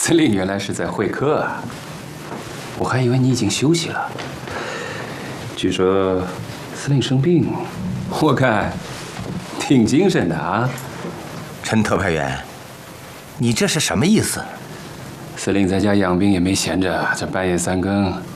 司令原来是在会客啊，我还以为你已经休息了。据说司令生病，我看挺精神的啊。 陈特派员，你这是什么意思？ 司令在家养病也没闲着，这半夜3更